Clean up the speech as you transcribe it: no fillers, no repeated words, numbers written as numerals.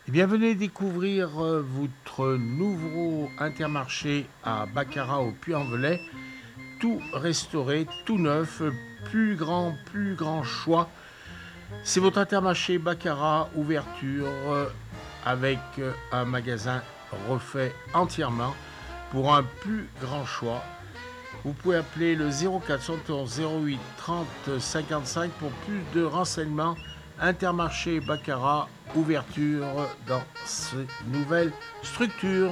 Eh bien, venez découvrir votre nouveau Intermarché à Baccarat au Puy-en-Velay. Tout restauré, tout neuf, plus grand choix. C'est votre Intermarché Baccarat, ouverture avec un magasin refait entièrement pour un plus grand choix. Vous pouvez appeler le 0471 08 30 55 pour plus de renseignements. Intermarché Baccarat, ouverture dans ces nouvelles structures.